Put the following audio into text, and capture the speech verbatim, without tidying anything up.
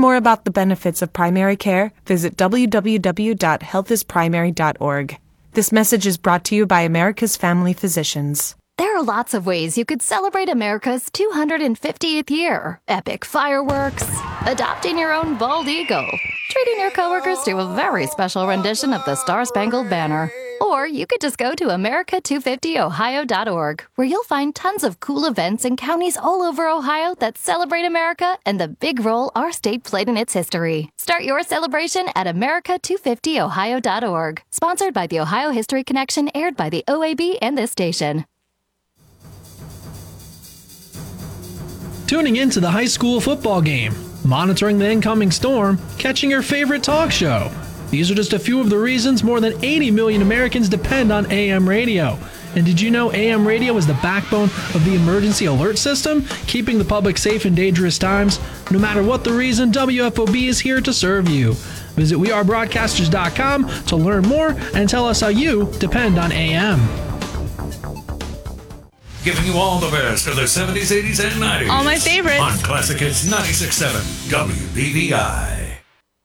more about the benefits of primary care, visit w w w dot health is primary dot org. This message is brought to you by America's Family Physicians. There are lots of ways you could celebrate America's two hundred fiftieth year. Epic fireworks, adopting your own bald eagle, treating your coworkers to a very special rendition of the Star-Spangled Banner. Or you could just go to america two fifty ohio dot org, where you'll find tons of cool events in counties all over Ohio that celebrate America and the big role our state played in its history. Start your celebration at america two fifty ohio dot org. Sponsored by the Ohio History Connection, aired by the O A B and this station. Tuning into the high school football game, monitoring the incoming storm, catching your favorite talk show. These are just a few of the reasons more than eighty million Americans depend on A M radio. And did you know A M radio is the backbone of the emergency alert system, keeping the public safe in dangerous times? No matter what the reason, W F O B is here to serve you. Visit we are broadcasters dot com to learn more and tell us how you depend on A M. Giving you all the best of the seventies, eighties, and nineties. All my favorites. On Classic Hits ninety-six point seven W B V I.